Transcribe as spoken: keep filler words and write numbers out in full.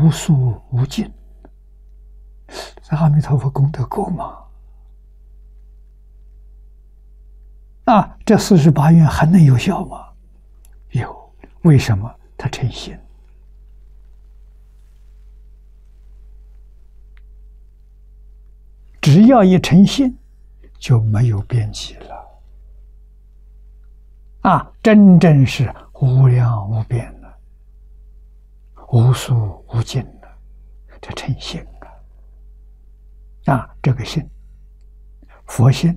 无数无尽。这阿弥陀佛功德够吗？啊，这四十八愿还能有效吗？有，为什么？他诚心。只要一诚心，就没有边际了。啊，真正是无量无边的，无数无尽的，这诚心啊！啊，这个心，佛心